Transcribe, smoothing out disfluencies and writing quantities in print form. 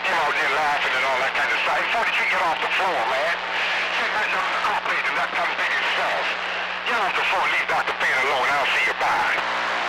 came out there laughing and all that kind of stuff. Before did you get off the floor, man? Sit back on the car plate and let them be yourself. Get off the floor and leave Dr. Payne alone. I'll see you. Bye.